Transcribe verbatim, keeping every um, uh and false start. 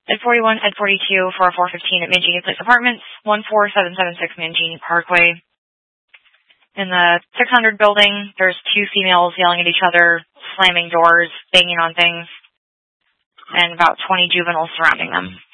Ed forty-one, Ed forty-two, four four fifteen at Mangini Place Apartments, one four seven seven six Mangini Parkway. In the six hundred building, there's two females yelling at each other, slamming doors, banging on things, and about twenty juveniles surrounding them.